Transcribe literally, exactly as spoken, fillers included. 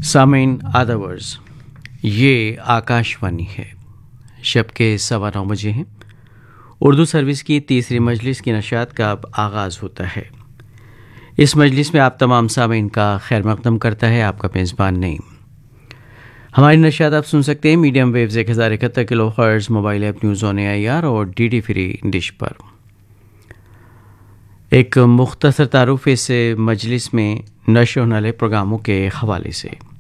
सामीन आदावर्स, ये आकाशवाणी है। शब के सवा नौ बजे हैं। उर्दू सर्विस की तीसरी मजलिस की नशात का अब आगाज़ होता है। इस मजलिस में आप तमाम सामीन का खैर मकदम करता है आपका मेज़बान नईम। हमारी नशात आप सुन सकते हैं मीडियम वेव्स एक हज़ार इकहत्तर kilo hertz, mobile app news on A I R और डी डी फ्री डिश पर। एक मुख्तसर तारुफ इस मजलिस में नशर होने वाले प्रोग्रामों के हवाले से।